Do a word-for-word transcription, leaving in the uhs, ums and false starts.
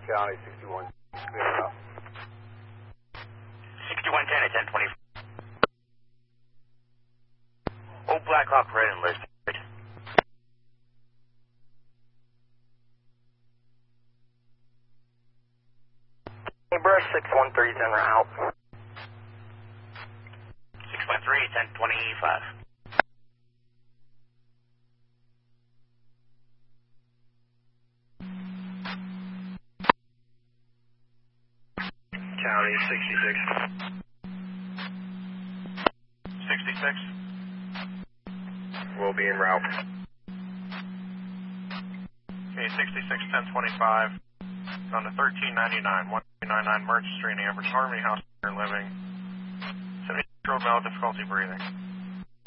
County sixty-one, clear out. sixty-one ten at ten twenty. Old Blackhawk Red and Lisbon. Hey, Brush six one three is en route. six one three, ten twenty-five. County sixty-six. sixty-six. We'll be en route. Okay, sixty-six ten twenty-five. On to thirteen ninety-nine, one ninety-nine Merchant Street, Amherst, Harmony House, living. seventy road, difficulty breathing.